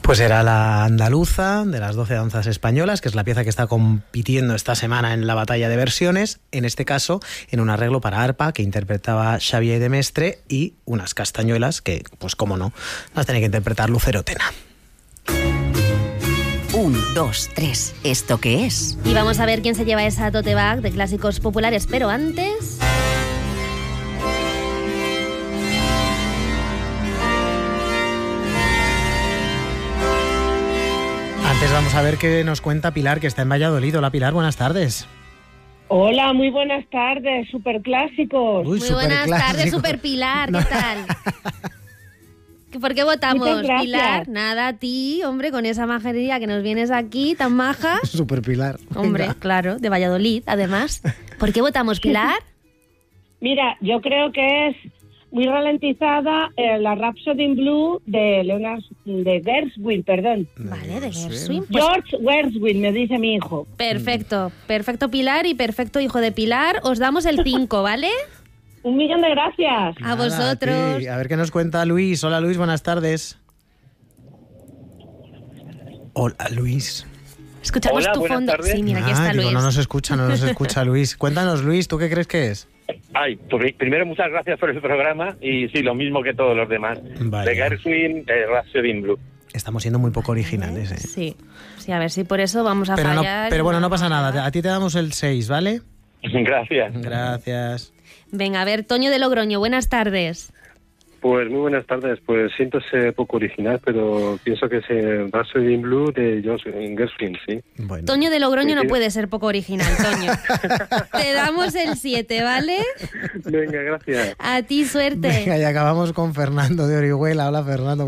Pues era la andaluza de las 12 danzas españolas, que es la pieza que está compitiendo esta semana en la batalla de versiones, en este caso en un arreglo para arpa que interpretaba Xavier de Mestre y unas castañuelas que, pues cómo no, las tenía que interpretar Lucero Tena. 1, 2, 3. ¿Esto qué es? Y vamos a ver quién se lleva esa tote bag de clásicos populares, pero antes... Antes vamos a ver qué nos cuenta Pilar, que está en Valladolid. Hola Pilar, buenas tardes. Hola, muy buenas tardes, superclásicos. Uy, Muy buenas tardes, Super Pilar, ¿qué tal? ¿Por qué votamos, Muchas gracias. Pilar? Nada, a ti, hombre, con esa majería que nos vienes aquí, tan maja. Super Pilar. Hombre, Venga. claro, de Valladolid, además. ¿Por qué votamos, Pilar? Mira, yo creo que es muy ralentizada la Rhapsody in Blue de Gershwin, perdón. Vale, de Sí. Gershwin. Pues George Gershwin, me dice mi hijo. perfecto, perfecto Pilar y perfecto hijo de Pilar. Os damos el 5, ¿vale? 1.000.000 de gracias. A Nada, vosotros. ti. A ver qué nos cuenta Luis. Hola Luis, buenas tardes. Hola Luis. Escuchamos Hola, tu buenas fondo. tardes. Sí, mira, aquí está Digo, Luis. no nos escucha Luis. Cuéntanos Luis, ¿tú qué crees que es? Ay, pues primero muchas gracias por el programa y sí, lo mismo que todos los demás. Vaya. De Gershwin, Rhapsody in Blue. Estamos siendo muy poco originales, ¿eh? Sí, sí, a ver si por eso vamos a Pero, no, fallar. pero bueno, no pasa nada. A ti te damos el 6, ¿vale? Gracias. Gracias. Venga, a ver, Toño de Logroño, buenas tardes. Pues muy buenas tardes. Pues siento ser poco original, pero pienso que es el Rhapsody in Blue de George Gershwin, sí. Bueno. Toño de Logroño no Sí. puede ser poco original, Toño. Te damos el 7, ¿vale? Venga, gracias. A ti suerte. Venga, y acabamos con Fernando de Orihuela. Hola Fernando.